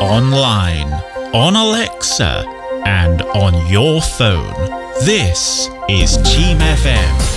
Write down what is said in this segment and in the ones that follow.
online, on Alexa, and on your phone. This is Team FM.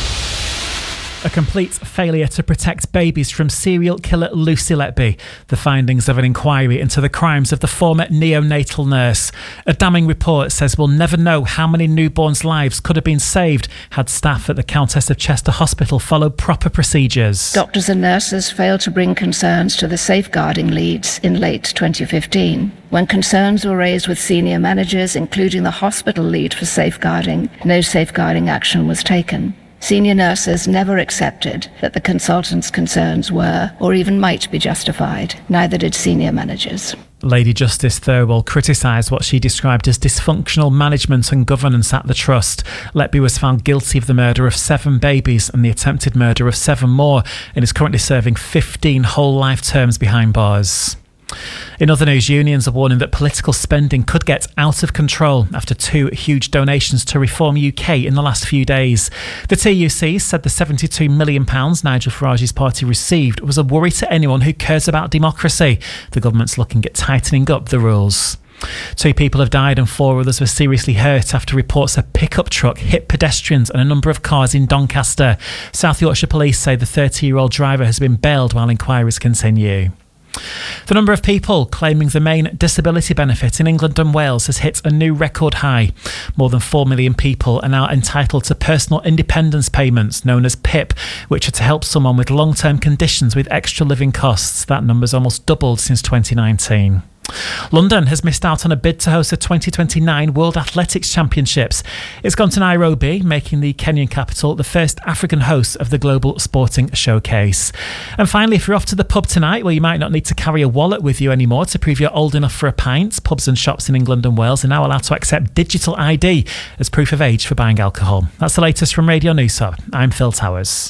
A complete failure to protect babies from serial killer Lucy Letby. The findings of an inquiry into the crimes of the former neonatal nurse. A damning report says we'll never know how many newborns' lives could have been saved had staff at the Countess of Chester Hospital followed proper procedures. Doctors and nurses failed to bring concerns to the safeguarding leads in late 2015. When concerns were raised with senior managers, including the hospital lead for safeguarding, no safeguarding action was taken. Senior nurses never accepted that the consultants' concerns were, or even might be justified. Neither did senior managers. Lady Justice Thirlwell criticised what she described as dysfunctional management and governance at the Trust. Letby was found guilty of the murder of 7 babies and the attempted murder of 7 more and is currently serving 15 whole life terms behind bars. In other news, unions are warning that political spending could get out of control after 2 huge donations to Reform UK in the last few days. The TUC said the £72 million Nigel Farage's party received was a worry to anyone who cares about democracy. The government's looking at tightening up the rules. 2 people have died and 4 others were seriously hurt after reports a pickup truck hit pedestrians and a number of cars in Doncaster. South Yorkshire Police say the 30-year-old driver has been bailed while inquiries continue. The number of people claiming the main disability benefit in England and Wales has hit a new record high. More than 4 million people are now entitled to personal independence payments, known as PIP, which are to help someone with long-term conditions with extra living costs. That number's almost doubled since 2019. London has missed out on a bid to host the 2029 World Athletics Championships. It's gone to Nairobi, making the Kenyan capital the first African host of the global sporting showcase. And finally, if you're off to the pub tonight, well, you might not need to carry a wallet with you anymore to prove you're old enough for a pint. Pubs and shops in England and Wales are now allowed to accept digital ID as proof of age for buying alcohol. That's the latest from Radio News Hub. I'm Phil Towers.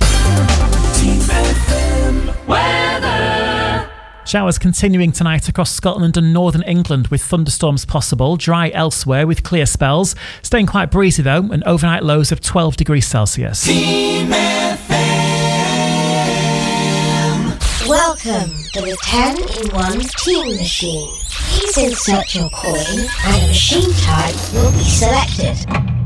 Team FM weather. Showers continuing tonight across Scotland and northern England with thunderstorms possible. Dry elsewhere with clear spells. Staying quite breezy though, and overnight lows of 12 degrees Celsius. Team FM. Welcome to the 10-in-1 Team Machine. Please insert your coin and a machine type will be selected.